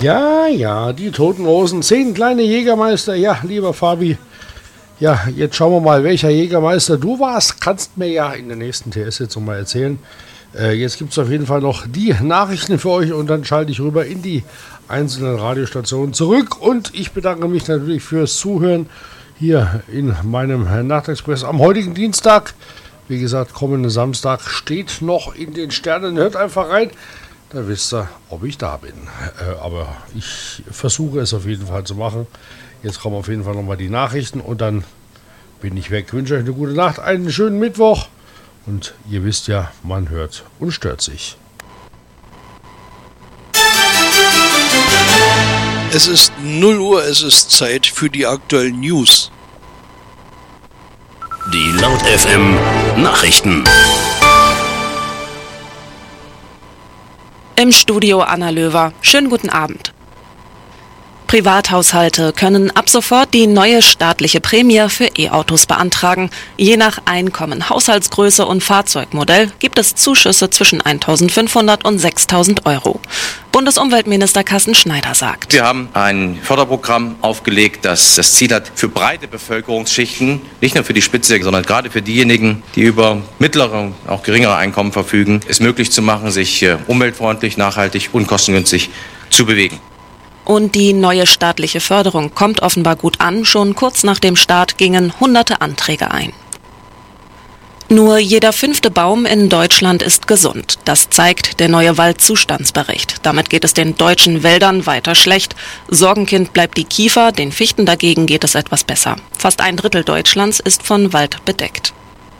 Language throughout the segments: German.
Ja, die Toten Hosen, 10 kleine Jägermeister. Ja, lieber Fabi, ja, jetzt schauen wir mal, welcher Jägermeister du warst. Kannst mir ja in der nächsten TS-Sitzung mal erzählen. Jetzt gibt es auf jeden Fall noch die Nachrichten für euch und dann schalte ich rüber in die einzelnen Radiostationen zurück. Und ich bedanke mich natürlich fürs Zuhören hier in meinem Nachtexpress am heutigen Dienstag. Wie gesagt, kommenden Samstag steht noch in den Sternen. Hört einfach rein. Da wisst ihr, ob ich da bin. Aber ich versuche es auf jeden Fall zu machen. Jetzt kommen auf jeden Fall nochmal die Nachrichten und dann bin ich weg. Ich wünsche euch eine gute Nacht, einen schönen Mittwoch. Und ihr wisst ja, man hört und stört sich. Es ist 0 Uhr, es ist Zeit für die aktuellen News. Die Laut FM Nachrichten. Im Studio Anna Löwer. Schönen guten Abend. Privathaushalte können ab sofort die neue staatliche Prämie für E-Autos beantragen. Je nach Einkommen, Haushaltsgröße und Fahrzeugmodell gibt es Zuschüsse zwischen 1.500 und 6.000 Euro. Bundesumweltminister Carsten Schneider sagt: Wir haben ein Förderprogramm aufgelegt, das das Ziel hat, für breite Bevölkerungsschichten, nicht nur für die Spitze, sondern gerade für diejenigen, die über mittlere, auch geringere Einkommen verfügen, es möglich zu machen, sich umweltfreundlich, nachhaltig und kostengünstig zu bewegen. Und die neue staatliche Förderung kommt offenbar gut an. Schon kurz nach dem Start gingen hunderte Anträge ein. Nur jeder 5. Baum in Deutschland ist gesund. Das zeigt der neue Waldzustandsbericht. Damit geht es den deutschen Wäldern weiter schlecht. Sorgenkind bleibt die Kiefer, den Fichten dagegen geht es etwas besser. Fast 1/3 Deutschlands ist von Wald bedeckt.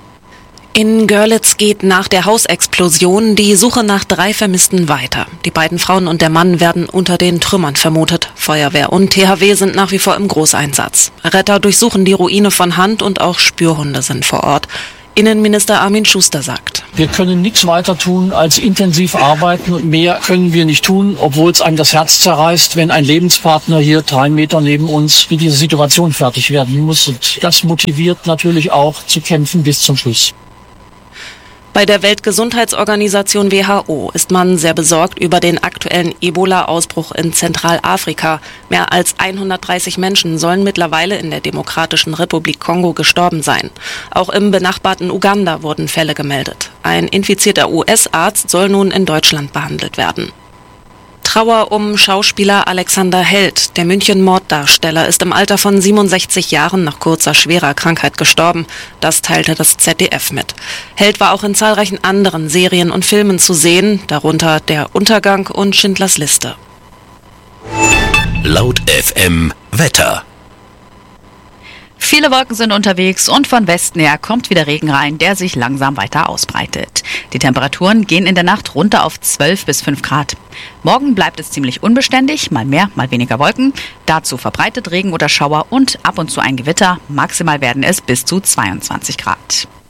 In Görlitz geht nach der Hausexplosion die Suche nach 3 Vermissten weiter. Die beiden Frauen und der Mann werden unter den Trümmern vermutet. Feuerwehr und THW sind nach wie vor im Großeinsatz. Retter durchsuchen die Ruine von Hand und auch Spürhunde sind vor Ort. Innenminister Armin Schuster sagt: Wir können nichts weiter tun als intensiv arbeiten und mehr können wir nicht tun, obwohl es einem das Herz zerreißt, wenn ein Lebenspartner hier 3 Meter neben uns mit dieser Situation fertig werden muss. Und das motiviert natürlich auch zu kämpfen bis zum Schluss. Bei der Weltgesundheitsorganisation WHO ist man sehr besorgt über den aktuellen Ebola-Ausbruch in Zentralafrika. Mehr als 130 Menschen sollen mittlerweile in der Demokratischen Republik Kongo gestorben sein. Auch im benachbarten Uganda wurden Fälle gemeldet. Ein infizierter US-Arzt soll nun in Deutschland behandelt werden. Trauer um Schauspieler Alexander Held. Der München-Morddarsteller ist im Alter von 67 Jahren nach kurzer schwerer Krankheit gestorben. Das teilte das ZDF mit. Held war auch in zahlreichen anderen Serien und Filmen zu sehen, darunter Der Untergang und Schindlers Liste. Laut FM Wetter. Viele Wolken sind unterwegs und von Westen her kommt wieder Regen rein, der sich langsam weiter ausbreitet. Die Temperaturen gehen in der Nacht runter auf 12 bis 5 Grad. Morgen bleibt es ziemlich unbeständig, mal mehr, mal weniger Wolken. Dazu verbreitet Regen oder Schauer und ab und zu ein Gewitter. Maximal werden es bis zu 22 Grad.